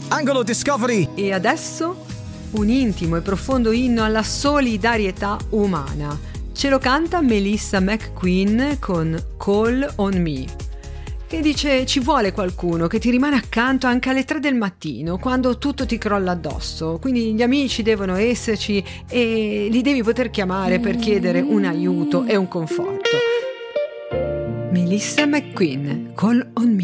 Angolo Discovery. E adesso un intimo e profondo inno alla solidarietà umana. Ce lo canta Melissa McQueen con Call on Me, che dice: ci vuole qualcuno che ti rimane accanto anche alle 3 del mattino, quando tutto ti crolla addosso. Quindi gli amici devono esserci e li devi poter chiamare per chiedere un aiuto e un conforto. Melissa McQueen, Call on Me.